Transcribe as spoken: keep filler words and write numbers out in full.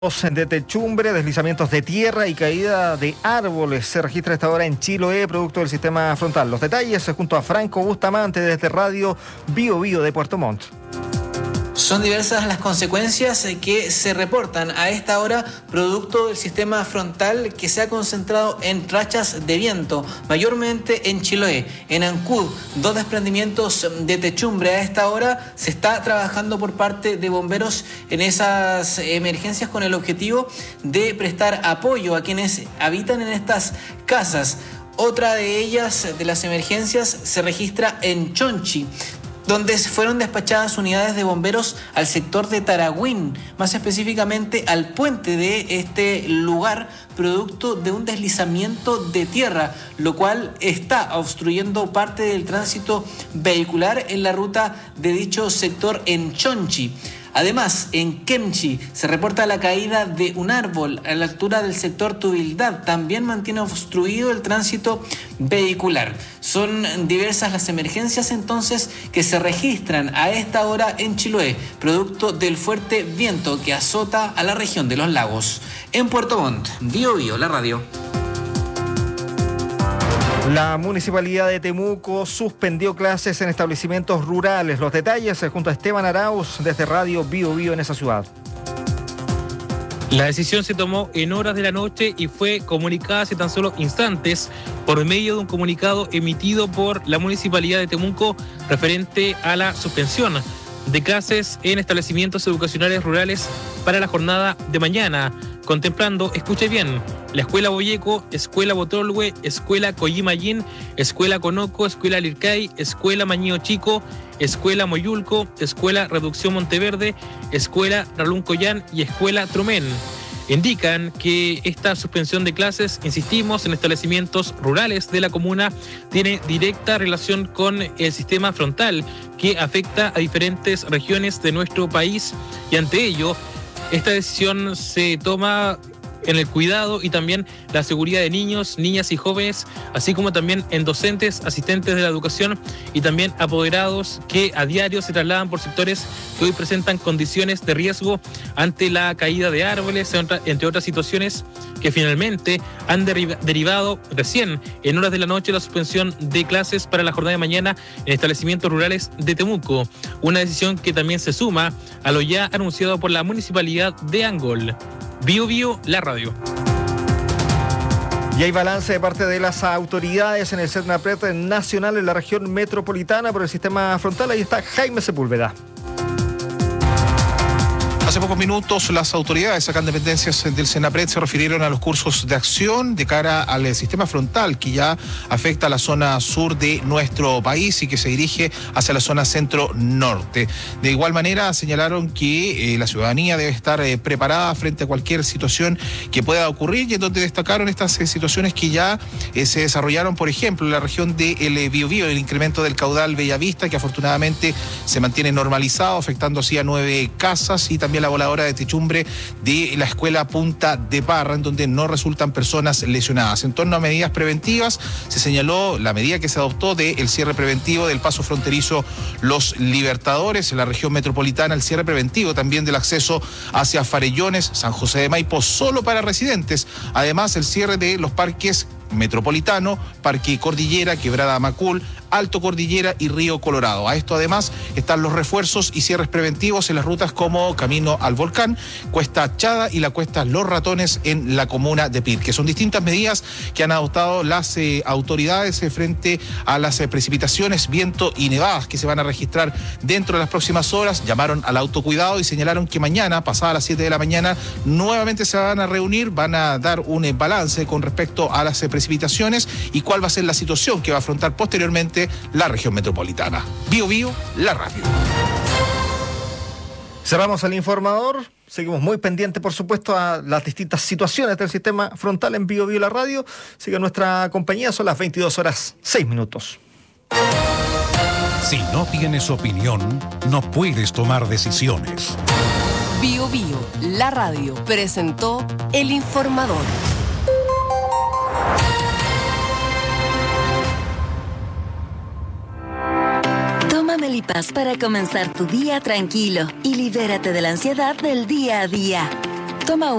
De techumbre, deslizamientos de tierra y caída de árboles se registra a esta hora en Chiloé, producto del sistema frontal. Los detalles junto a Franco Bustamante desde Radio Bio Bio de Puerto Montt. Son diversas las consecuencias que se reportan a esta hora producto del sistema frontal que se ha concentrado en rachas de viento, mayormente en Chiloé. En Ancud, dos desprendimientos de techumbre. A esta hora se está trabajando por parte de bomberos en esas emergencias con el objetivo de prestar apoyo a quienes habitan en estas casas. Otra de ellas, de las emergencias, se registra en Chonchi, donde fueron despachadas unidades de bomberos al sector de Taragüín, más específicamente al puente de este lugar, producto de un deslizamiento de tierra, lo cual está obstruyendo parte del tránsito vehicular en la ruta de dicho sector en Chonchi. Además, en Kemchi se reporta la caída de un árbol a la altura del sector Tubildad. También mantiene obstruido el tránsito vehicular. Son diversas las emergencias entonces que se registran a esta hora en Chiloé, producto del fuerte viento que azota a la región de los lagos. En Puerto Montt, Bio Bio, la radio. La Municipalidad de Temuco suspendió clases en establecimientos rurales. Los detalles junto a Esteban Arauz desde Radio Bio Bio en esa ciudad. La decisión se tomó en horas de la noche y fue comunicada hace tan solo instantes por medio de un comunicado emitido por la Municipalidad de Temuco referente a la suspensión de clases en establecimientos educacionales rurales para la jornada de mañana, contemplando, escuche bien, la Escuela Boyeco, Escuela Botolwe, Escuela Coyimayín, Escuela Conoco, Escuela Lircay, Escuela Mañío Chico, Escuela Moyulco, Escuela Reducción Monteverde, Escuela Ralún Collán y Escuela Trumén. Indican que esta suspensión de clases, insistimos, en establecimientos rurales de la comuna, tiene directa relación con el sistema frontal que afecta a diferentes regiones de nuestro país y ante ello, esta decisión se toma en el cuidado y también la seguridad de niños, niñas y jóvenes, así como también en docentes, asistentes de la educación y también apoderados que a diario se trasladan por sectores que hoy presentan condiciones de riesgo ante la caída de árboles, entre otras situaciones que finalmente han deriv- derivado recién en horas de la noche la suspensión de clases para la jornada de mañana en establecimientos rurales de Temuco. Una decisión que también se suma a lo ya anunciado por la Municipalidad de Angol. Bio Bio, la radio. Y hay balance de parte de las autoridades en el CENAPRED nacional en la región metropolitana por el sistema frontal. Ahí está Jaime Sepúlveda. Hace pocos minutos las autoridades acá en dependencias del CENAPRED se refirieron a los cursos de acción de cara al sistema frontal que ya afecta a la zona sur de nuestro país y que se dirige hacia la zona centro-norte. De igual manera señalaron que eh, la ciudadanía debe estar eh, preparada frente a cualquier situación que pueda ocurrir y en donde destacaron estas eh, situaciones que ya eh, se desarrollaron, por ejemplo, en la región del de, Biobío, el incremento del caudal Bellavista que afortunadamente se mantiene normalizado, afectando así a nueve casas y también la voladora de techumbre de la escuela Punta de Parra, en donde no resultan personas lesionadas. En torno a medidas preventivas, se señaló la medida que se adoptó del cierre preventivo del paso fronterizo Los Libertadores en la región metropolitana, el cierre preventivo también del acceso hacia Farellones, San José de Maipo, solo para residentes. Además, el cierre de los parques Metropolitano, Parque Cordillera, Quebrada Macul, Alto Cordillera y Río Colorado. A esto además están los refuerzos y cierres preventivos en las rutas como Camino al Volcán, Cuesta Chada y la Cuesta Los Ratones en la comuna de Pirque. Son distintas medidas que han adoptado las eh, autoridades eh, frente a las eh, precipitaciones, viento y nevadas que se van a registrar dentro de las próximas horas. Llamaron al autocuidado y señalaron que mañana, pasada las siete de la mañana, nuevamente se van a reunir, van a dar un eh, balance con respecto a las eh, precipitaciones y cuál va a ser la situación que va a afrontar posteriormente la región metropolitana. Bio Bio, la radio. Cerramos el informador. Seguimos muy pendientes, por supuesto, a las distintas situaciones del sistema frontal en Bio Bio, la radio. Sigue nuestra compañía, son las veintidós horas, seis minutos. Si no tienes opinión, no puedes tomar decisiones. Bio Bio, la radio, presentó el informador. Melipaz para comenzar tu día tranquilo y libérate de la ansiedad del día a día. Toma